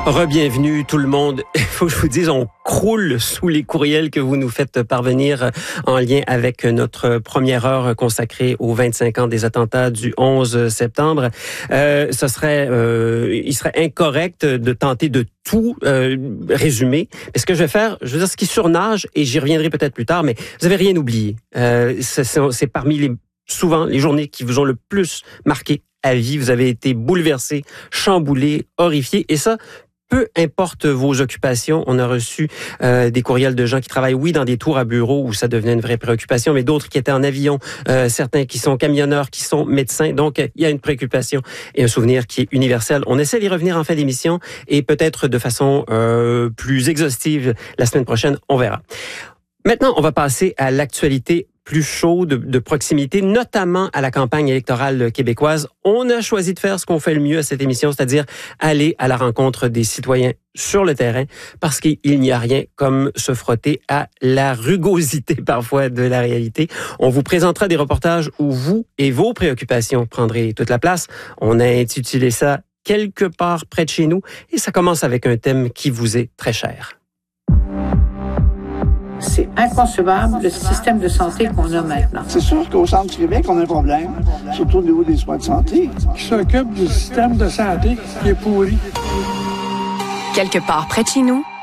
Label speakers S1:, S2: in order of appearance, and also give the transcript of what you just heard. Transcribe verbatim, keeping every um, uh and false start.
S1: Rebienvenue tout le monde. Il faut que je vous dise, on croule sous les courriels que vous nous faites parvenir en lien avec notre première heure consacrée aux vingt-cinq ans des attentats du onze septembre. Euh, ce serait, euh, il serait incorrect de tenter de tout euh, résumer. Mais ce que je vais faire, je veux dire ce qui surnage, et j'y reviendrai peut-être plus tard, mais vous avez rien oublié. Euh, c'est, c'est parmi les souvent les journées qui vous ont le plus marqué à vie. Vous avez été bouleversé, chamboulé, horrifié, et ça, peu importe vos occupations. On a reçu euh, des courriels de gens qui travaillent, oui, dans des tours à bureau où ça devenait une vraie préoccupation, mais d'autres qui étaient en avion, euh, certains qui sont camionneurs, qui sont médecins. Donc, il y a une préoccupation et un souvenir qui est universel. On essaie d'y revenir en fin d'émission et peut-être de façon euh, plus exhaustive la semaine prochaine. On verra. Maintenant, on va passer à l'actualité plus chaude, de, de proximité, notamment à la campagne électorale québécoise. On a choisi de faire ce qu'on fait le mieux à cette émission, c'est-à-dire aller à la rencontre des citoyens sur le terrain, parce qu'il n'y a rien comme se frotter à la rugosité parfois de la réalité. On vous présentera des reportages où vous et vos préoccupations prendrez toute la place. On a intitulé ça « Quelque part près de chez nous » et ça commence avec un thème qui vous est très cher.
S2: C'est inconcevable, le système de santé qu'on a maintenant.
S3: C'est sûr qu'au centre du Québec, on a un problème, surtout au niveau des soins de santé.
S4: Qui s'occupe du système de santé qui est pourri.
S5: Quelque part près de chez nous,